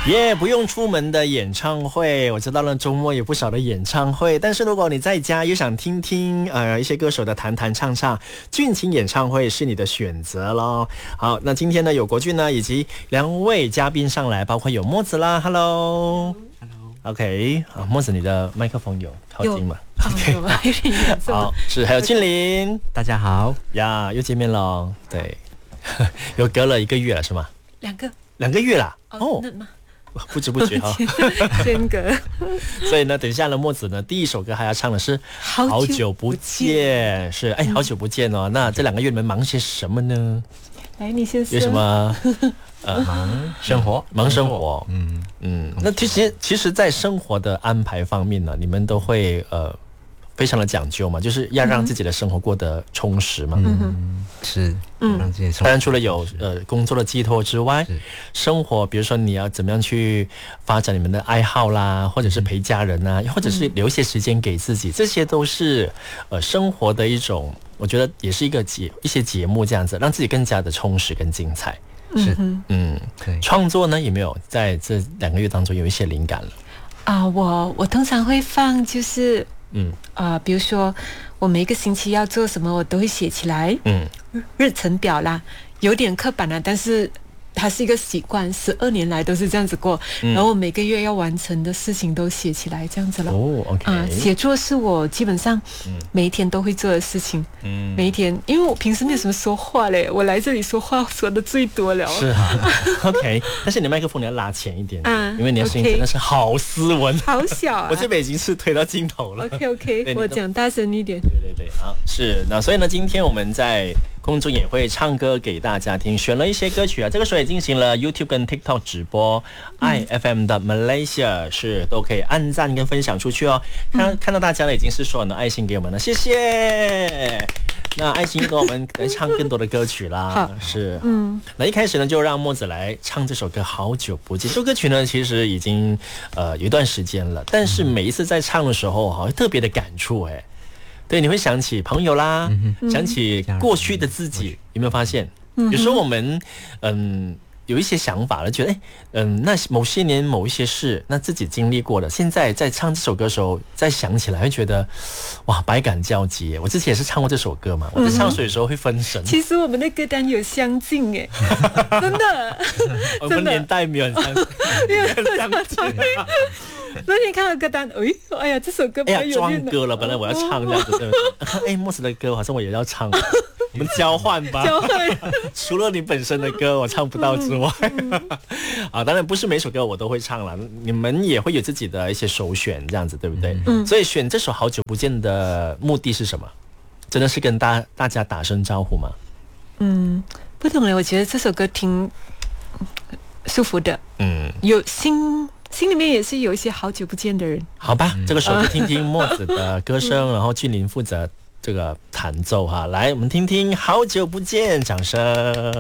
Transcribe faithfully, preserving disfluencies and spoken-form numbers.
耶、yeah, 不用出门的演唱会，我知道了，周末有不少的演唱会，但是如果你在家又想听听呃一些歌手的弹弹唱唱，俊情演唱会是你的选择咯。好，那今天呢有国俊呢以及两位嘉宾上来，包括有墨子啦 ，Hello Hello OK 啊，墨子你的麦克风有靠近吗？ 有有吗？有点严重。 好，是还有俊霖， 大家好呀，又见面了，对，又隔了一个月了是吗？ 两个两个月啦， 哦，那吗？ 不知不觉哈， 真格。 所以呢，等一下呢，墨子呢第一首歌还要唱的是《好久不见》，是哎，好久不见哦。那这两个月你们忙些什么呢？ 来，你先说。 有什么？呃， 忙生活， 忙生活。 嗯嗯，那其实其实，在生活的安排方面呢，你们都会呃非常的讲究嘛，就是要让自己的生活过得充实嘛。 嗯，是，嗯，让自己生活。 当然，除了有呃工作的寄托之外，生活，比如说你要怎么样去发展你们的爱好啦，或者是陪家人啊，或者是留一些时间给自己，这些都是呃生活的一种，我觉得也是一个节一些节目这样子，让自己更加的充实跟精彩。 是， 嗯，对。创作呢，有没有在这两个月当中有一些灵感了？ 啊、呃，我我通常会放就是。嗯啊、呃，比如说我每一个星期要做什么，我都会写起来。嗯，日程表啦，有点刻板啦，但是它是一个习惯，十二年来都是这样子过。嗯、然后我每个月要完成的事情都写起来，这样子了。 哦 ，OK。啊， 写作是我基本上每一天都会做的事情。嗯，每一天，因为我平时没有什么说话嘞，我来这里说话说的最多了。 是啊，OK。但是你麦克风你要拉前一点，啊，因为你的声音真的是好斯文， 好小啊。 我这边已经是推到镜头了。 OK OK， 我讲大声一点。 对对对，好，是那所以呢，今天我们在空中也会唱歌给大家听，选了一些歌曲啊。这个时候也进行了 YouTube 跟 TikTok 直播、嗯、，I F M 的 Malaysia 是都可以按赞跟分享出去哦。看、嗯、看到大家呢已经是所有的爱心给我们了，谢谢。那爱心跟我们来唱更多的歌曲啦，是，嗯，那一开始呢就让墨子来唱这首歌《好久不见》。这首歌曲呢其实已经呃有一段时间了，但是每一次在唱的时候好像特别的感触哎。对，你会想起朋友啦，嗯、想起过去的自己，有没有发现？嗯、有时候我们嗯有一些想法了，觉得哎嗯那某些年某一些事，那自己经历过的，现在在唱这首歌的时候再想起来，会觉得哇百感交集。我之前也是唱过这首歌嘛，我在唱水的时候会分神。 其实我们的歌单有相近哎，真的， 我们年代没有很相近，没有很相近。 那天看到歌单，哎，哎呀，这首歌哎呀装歌了，本来我要唱这样子，对哎，莫斯的歌好像我也要唱，我们交换吧。 交换。 除了你本身的歌我唱不到之外，啊，当然不是每首歌我都会唱了，你们也会有自己的一些首选，这样子对不对？嗯。所以选这首《好久不见》的目的是什么？真的是跟大大家打声招呼吗？ 嗯，不懂了。我觉得这首歌挺舒服的，嗯，有心。心里面也是有一些好久不见的人。 好吧，这个时候就听听墨子的歌声，然后俊霖负责这个弹奏哈。来，我们听听《好久不见》，掌声。